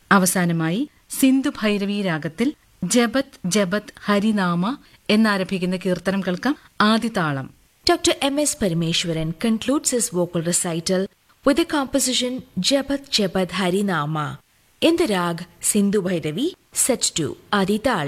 അവസാനമായി സിന്ധു ഭൈരവി രാഗത്തിൽ ജപത് ജപത് ഹരിനാമ എന്നാരംഭിക്കുന്ന കീർത്തനം കേൾക്കാം. ആദിതാളം. Dr. M.S. Parameshwaran concludes his vocal recital with the composition Jabat Jabat Harinama in the rag Sindhu Bhairavi set to Adi Tal.